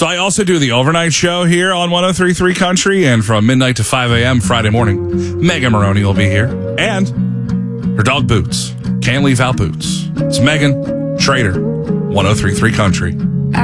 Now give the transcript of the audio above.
So I also do the overnight show here on 103.3 Country, and from midnight to 5 a.m. Friday morning, Megan Maroney will be here. And her dog Boots. Can't leave out Boots. It's Megan Trader, 103.3 Country.